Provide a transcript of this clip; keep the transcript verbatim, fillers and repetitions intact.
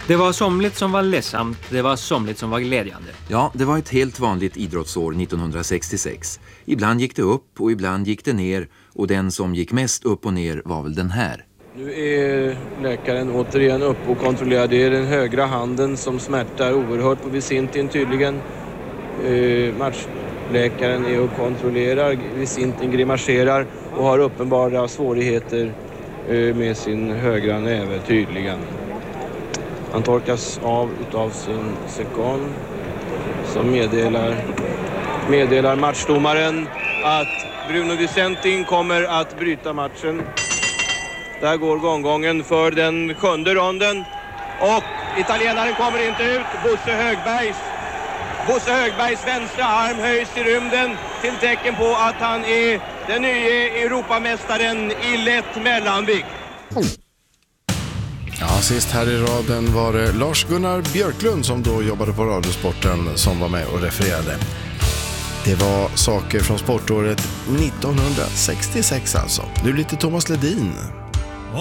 Det var somligt som var ledsamt, det var somligt som var glädjande. Ja, det var ett helt vanligt idrottsår nittonhundrasextiosex. Ibland gick det upp och ibland gick det ner, och den som gick mest upp och ner var väl den här. Nu är läkaren återigen upp och kontrollerar. Det är den högra handen som smärtar oerhört på Visintin tydligen. Eh, matchläkaren är och kontrollerar. Visintin grimaserar och har uppenbara svårigheter eh, med sin högra näve tydligen. Han torkas av utav sin sekond som meddelar, meddelar matchdomaren att Bruno Visintin kommer att bryta matchen. Där går gånggången för den sjunde ronden. Och italienaren kommer inte ut. Bosse Högbergs, Bosse Högbergs vänstra arm höjs i rymden till tecken på att han är den nya Europamästaren i lätt mellanvikt. Ja, sist här i raden var det Lars-Gunnar Björklund som då jobbade på Radiosporten som var med och refererade. Det var saker från sportåret nittonhundrasextiosex alltså. Nu lite Thomas Ledin.